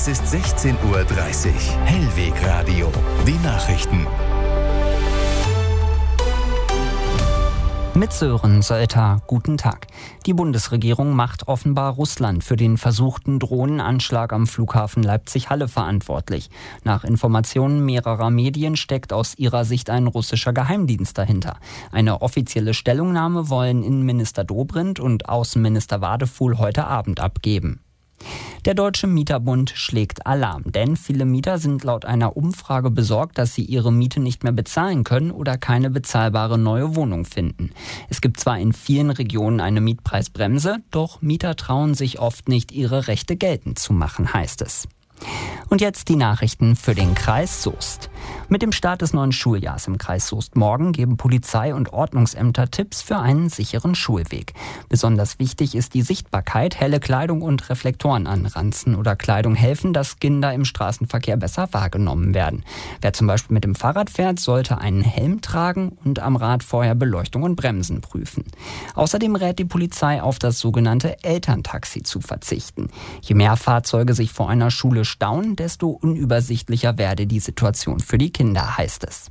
Es ist 16:30 Uhr. Hellweg Radio. Die Nachrichten. Mit Sören Sölter, guten Tag. Die Bundesregierung macht offenbar Russland für den versuchten Drohnenanschlag am Flughafen Leipzig-Halle verantwortlich. Nach Informationen mehrerer Medien steckt aus ihrer Sicht ein russischer Geheimdienst dahinter. Eine offizielle Stellungnahme wollen Innenminister Dobrindt und Außenminister Wadefuhl heute Abend abgeben. Der Deutsche Mieterbund schlägt Alarm, denn viele Mieter sind laut einer Umfrage besorgt, dass sie ihre Miete nicht mehr bezahlen können oder keine bezahlbare neue Wohnung finden. Es gibt zwar in vielen Regionen eine Mietpreisbremse, doch Mieter trauen sich oft nicht, ihre Rechte geltend zu machen, heißt es. Und jetzt die Nachrichten für den Kreis Soest. Mit dem Start des neuen Schuljahrs im Kreis Soest morgen geben Polizei und Ordnungsämter Tipps für einen sicheren Schulweg. Besonders wichtig ist die Sichtbarkeit. Helle Kleidung und Reflektoren an Ranzen oder Kleidung helfen, dass Kinder im Straßenverkehr besser wahrgenommen werden. Wer zum Beispiel mit dem Fahrrad fährt, sollte einen Helm tragen und am Rad vorher Beleuchtung und Bremsen prüfen. Außerdem rät die Polizei, auf das sogenannte Elterntaxi zu verzichten. Je mehr Fahrzeuge sich vor einer Schule stauen, desto unübersichtlicher werde die Situation für die Kinder, heißt es.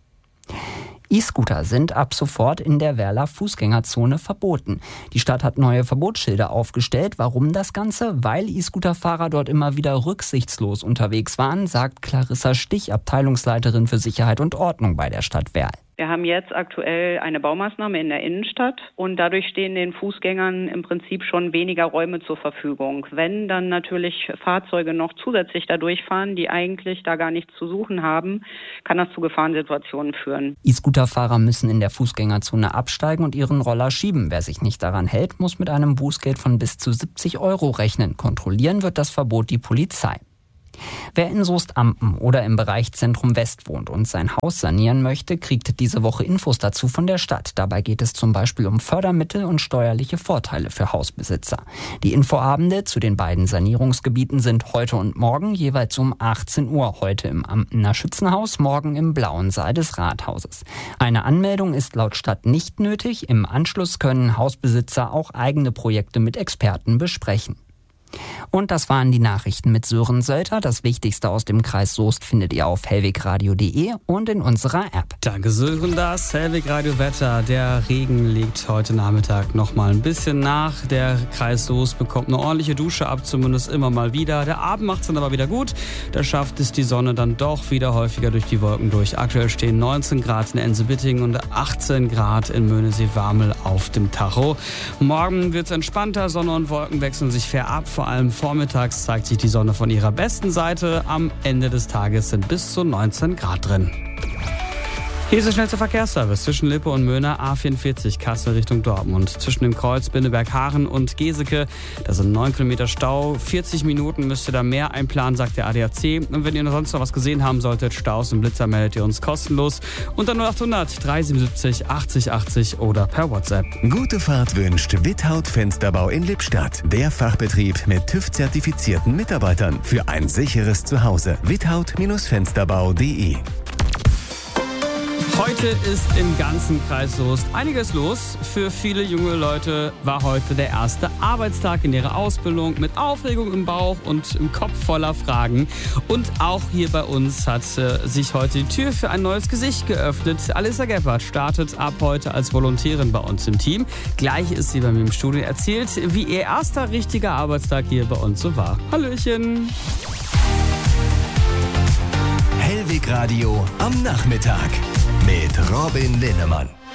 E-Scooter sind ab sofort in der Werler Fußgängerzone verboten. Die Stadt hat neue Verbotsschilder aufgestellt. Warum das Ganze? Weil E-Scooter-Fahrer dort immer wieder rücksichtslos unterwegs waren, sagt Clarissa Stich, Abteilungsleiterin für Sicherheit und Ordnung bei der Stadt Werl. Wir haben jetzt aktuell eine Baumaßnahme in der Innenstadt und dadurch stehen den Fußgängern im Prinzip schon weniger Räume zur Verfügung. Wenn dann natürlich Fahrzeuge noch zusätzlich da durchfahren, die eigentlich da gar nichts zu suchen haben, kann das zu Gefahrensituationen führen. E-Scooter-Fahrer müssen in der Fußgängerzone absteigen und ihren Roller schieben. Wer sich nicht daran hält, muss mit einem Bußgeld von bis zu 70 € rechnen. Kontrollieren wird das Verbot die Polizei. Wer in Soest-Ampen oder im Bereich Zentrum West wohnt und sein Haus sanieren möchte, kriegt diese Woche Infos dazu von der Stadt. Dabei geht es zum Beispiel um Fördermittel und steuerliche Vorteile für Hausbesitzer. Die Infoabende zu den beiden Sanierungsgebieten sind heute und morgen jeweils um 18 Uhr. Heute im Ampener Schützenhaus, morgen im Blauen Saal des Rathauses. Eine Anmeldung ist laut Stadt nicht nötig. Im Anschluss können Hausbesitzer auch eigene Projekte mit Experten besprechen. Und das waren die Nachrichten mit Sören Sölter. Das Wichtigste aus dem Kreis Soest findet ihr auf hellwegradio.de und in unserer App. Danke Sören, das Hellwegradio-Wetter. Der Regen legt heute Nachmittag noch mal ein bisschen nach. Der Kreis Soest bekommt eine ordentliche Dusche ab, zumindest immer mal wieder. Der Abend macht es dann aber wieder gut. Da schafft es die Sonne dann doch wieder häufiger durch die Wolken durch. Aktuell stehen 19 Grad in Ense-Bitting und 18 Grad in Möhnesee-Warmel auf dem Tacho. Morgen wird es entspannter, Sonne und Wolken wechseln sich fair ab. Vor allem vormittags zeigt sich die Sonne von ihrer besten Seite. Am Ende des Tages sind bis zu 19 Grad drin. Hier ist der schnellste Verkehrsservice zwischen Lippe und Möhne, A44 Kassel Richtung Dortmund. Zwischen dem Kreuz Binneberg-Haaren und Geseke, da sind 9 Kilometer Stau. 40 Minuten müsst ihr da mehr einplanen, sagt der ADAC. Und wenn ihr sonst noch was gesehen haben solltet, Staus und Blitzer, meldet ihr uns kostenlos. Unter 0800 377 80 80 oder per WhatsApp. Gute Fahrt wünscht Without Fensterbau in Lippstadt. Der Fachbetrieb mit TÜV-zertifizierten Mitarbeitern für ein sicheres Zuhause. without-fensterbau.de. Heute ist im ganzen Kreis Soest einiges los. Für viele junge Leute war heute der erste Arbeitstag in ihrer Ausbildung mit Aufregung im Bauch und im Kopf voller Fragen. Und auch hier bei uns hat sich heute die Tür für ein neues Gesicht geöffnet. Alissa Gebhardt startet ab heute als Volontärin bei uns im Team. Gleich ist sie bei mir im Studio, erzählt, wie ihr erster richtiger Arbeitstag hier bei uns so war. Hallöchen! Hellweg Radio am Nachmittag mit Robin Linnemann.